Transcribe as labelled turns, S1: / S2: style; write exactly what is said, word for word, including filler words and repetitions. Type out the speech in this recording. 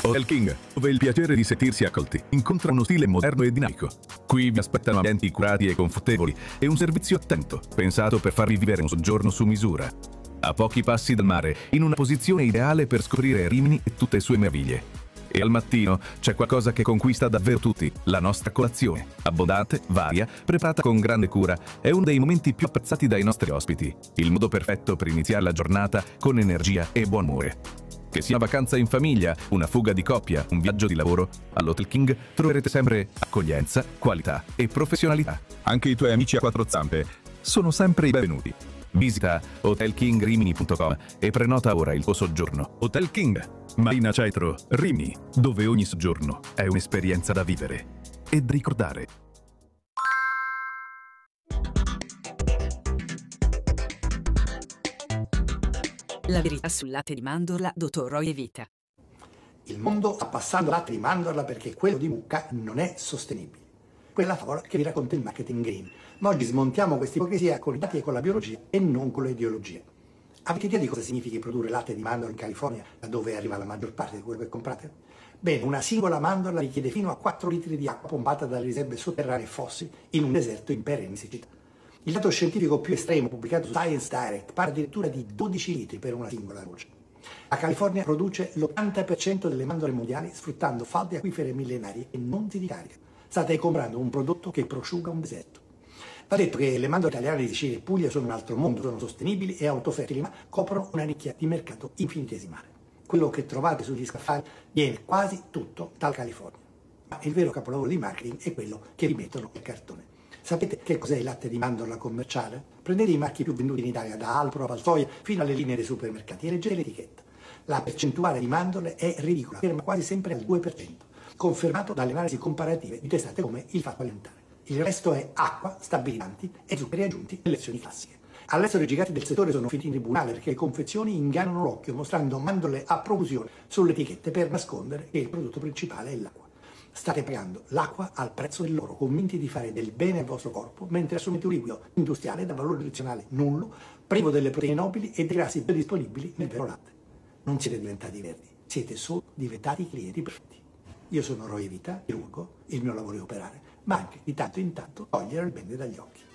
S1: Hotel King, dove il piacere di sentirsi accolti incontra uno stile moderno e dinamico. Qui vi aspettano ambienti curati e confortevoli e un servizio attento, pensato per farvi vivere un soggiorno su misura. A pochi passi dal mare, in una posizione ideale per scoprire Rimini e tutte le sue meraviglie. E al mattino c'è qualcosa che conquista davvero tutti, la nostra colazione. Abbondante, varia, preparata con grande cura, è uno dei momenti più apprezzati dai nostri ospiti. Il modo perfetto per iniziare la giornata con energia e buon umore. Che sia una vacanza in famiglia, una fuga di coppia, un viaggio di lavoro, all'Hotel King troverete sempre accoglienza, qualità e professionalità.
S2: Anche i tuoi amici a quattro zampe sono sempre i benvenuti.
S1: Visita hotel king rimini punto com e prenota ora il tuo soggiorno.
S2: Hotel King, Marina Cetro, Rimini, dove ogni soggiorno è un'esperienza da vivere e da ricordare.
S3: La verità sul latte di mandorla, dottor Roy Vita.
S4: Il mondo sta passando al latte di mandorla perché quello di mucca non è sostenibile. Quella favola che vi racconta il marketing green. Ma oggi smontiamo questa ipocrisia con i dati e con la biologia e non con le ideologie. Avete idea di cosa significa produrre latte di mandorla in California, da dove arriva la maggior parte di quello che comprate? Bene, una singola mandorla richiede fino a quattro litri di acqua pompata dalle riserve sotterranee fossili in un deserto in perenne siccità. Il dato scientifico più estremo pubblicato su Science Direct parla addirittura di dodici litri per una singola voce. La California produce l'ottanta per cento delle mandorle mondiali sfruttando falde acquifere millenarie e non si ricarica. State comprando un prodotto che prosciuga un deserto. Va detto che le mandorle italiane di Sicilia e Puglia sono un altro mondo, sono sostenibili e autofertili, ma coprono una nicchia di mercato infinitesimale. Quello che trovate sugli scaffali viene quasi tutto dal California. Ma il vero capolavoro di marketing è quello che vi mettono nel cartone. Sapete che cos'è il latte di mandorla commerciale? Prendete i marchi più venduti in Italia, da Alpro a Valsoia fino alle linee dei supermercati, e leggete l'etichetta. La percentuale di mandorle è ridicola, ferma quasi sempre al due per cento, confermato dalle analisi comparative di testate come il Fatto Alimentare. Il resto è acqua, stabilizanti e zuccheri aggiunti nelle lezioni classiche. All'estero i giganti del settore sono finiti in tribunale perché le confezioni ingannano l'occhio mostrando mandorle a profusione sulle etichette per nascondere che il prodotto principale è l'acqua. State pagando l'acqua al prezzo dell'oro, convinti di fare del bene al vostro corpo, mentre assumete un liquido industriale da valore nutrizionale nullo, privo delle proteine nobili e dei grassi biodisponibili nel vero latte. Non siete diventati verdi, siete solo diventati clienti perfetti. Io sono Roy Vita, chirurgo, il mio lavoro è operare, ma anche di tanto in tanto togliere il bene dagli occhi.